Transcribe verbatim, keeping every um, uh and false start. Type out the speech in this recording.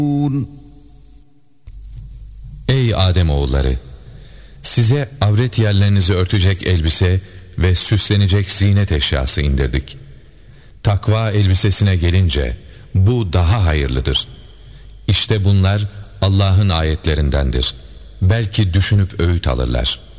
Ey Ademoğulları! Size avret yerlerinizi örtecek elbise ve süslenecek ziynet eşyası indirdik. Takva elbisesine gelince bu daha hayırlıdır. İşte bunlar Allah'ın ayetlerindendir. Belki düşünüp öğüt alırlar.